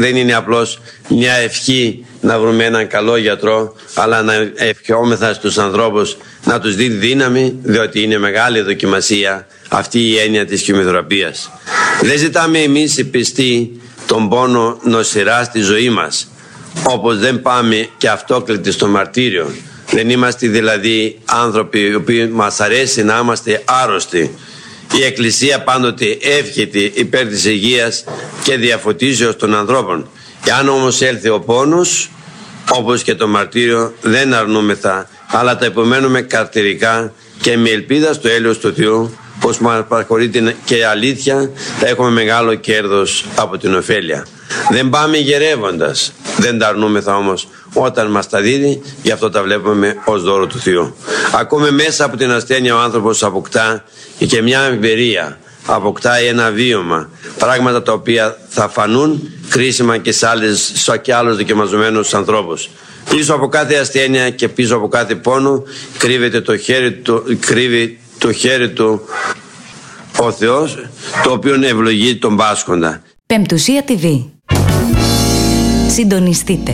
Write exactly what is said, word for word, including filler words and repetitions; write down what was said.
Δεν είναι απλώς μια ευχή να βρούμε έναν καλό γιατρό, αλλά να ευχόμεθα στους ανθρώπους να τους δίνει δύναμη, διότι είναι μεγάλη δοκιμασία αυτή η έννοια της χημειοθεραπείας. Δεν ζητάμε εμείς οι πιστοί τον πόνο νοσηρά στη ζωή μας, όπως δεν πάμε και αυτόκλητοι στο μαρτύριο. Δεν είμαστε δηλαδή άνθρωποι οι οποίοι μας αρέσει να είμαστε άρρωστοι. Η Εκκλησία πάντοτε εύχεται υπέρ της υγείας και διαφωτίσεως των ανθρώπων. Εάν όμως έλθει ο πόνος, όπως και το μαρτύριο, δεν αρνούμεθα, αλλά τα υπομένουμε καρτερικά και με ελπίδα στο έλεος του Θεού, πως μας παραχωρεί και η αλήθεια, θα έχουμε μεγάλο κέρδος από την ωφέλεια. Δεν πάμε γερεύοντας, δεν τα αρνούμεθα όμως όταν μας τα δίδει, γι' αυτό τα βλέπουμε ως δώρο του Θεού. Ακόμη μέσα από την ασθένεια ο άνθρωπος αποκτά και μια εμπειρία, αποκτάει ένα βίωμα, πράγματα τα οποία θα φανούν κρίσιμα και σε, άλλες, σε και άλλους δοκιμαζομένους ανθρώπους. Πίσω από κάθε ασθένεια και πίσω από κάθε πόνο κρύβεται το χέρι του, κρύβει το χέρι του ο Θεός, το οποίο ευλογεί τον πάσχοντα. Πεμπτουσία τι βι. Συντονιστείτε.